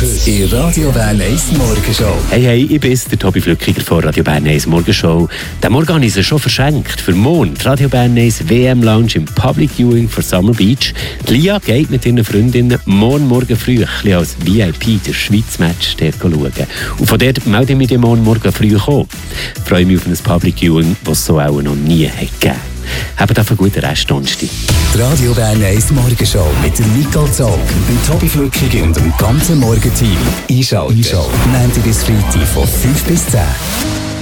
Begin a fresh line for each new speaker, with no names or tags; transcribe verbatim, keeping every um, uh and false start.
Heute in Radio Bern eins Morgenshow.
Hey, hey, ich bin der Tobi Flückiger von Radio Bern eins Morgenshow. Den Morgen habe ich sie schon verschenkt. Für morgen die Radio Bern eins W M-Lounge im Public Viewing für Summer Beach. Die Lia geht mit ihren Freundinnen morgen Morgen früh ein bisschen als V I P der Schweiz-Match dort schauen. Und von dort melde ich mich morgen Morgen früh kommen. Ich freue mich auf ein Public Viewing, das es so auch noch nie hat gegeben. Habt auf einen guten Rest Donnerstag.
Die Radio Bern eins Morgenshow mit dem Nicole Zog, dem Tobi Flückiger und dem ganzen Morgenteam. Einschalten. Einschalten. Montag bis Freitag von fünf bis zehn.